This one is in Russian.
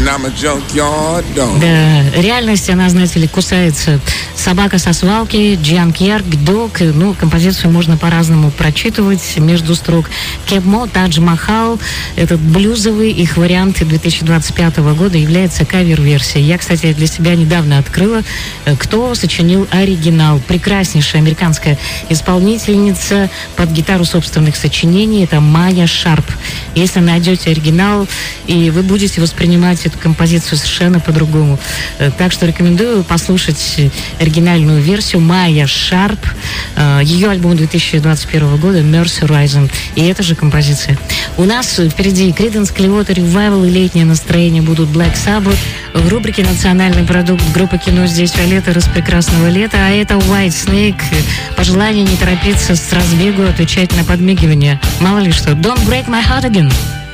Да, реальность, она, знаете ли, кусается. «Собака со свалки», «Junkyard Dog». Ну, композицию можно по-разному прочитывать между строк. «Кебмо», «Тадж Махал». Этот блюзовый их вариант 2025 года является кавер-версией. Я, кстати, для себя недавно открыла, кто сочинил оригинал. Прекраснейшая американская исполнительница под гитару собственных сочинений. Это Майя Шарп. Если найдете оригинал, и вы будете воспринимать эту композицию совершенно по-другому. Так что рекомендую послушать оригинальную версию Майя Шарп, ее альбом 2021 года «Mercy Rising». И эта же композиция. У нас впереди Creedence Clearwater Revival и летнее настроение будут Black Sabbath. В рубрике «Национальный продукт» группа «Кино здесь Виолетта» «Распрекрасного лета», а это White Snake. Пожелание не торопиться с разбегу, отвечать на подмигивание. Мало ли что. Don't break my heart again.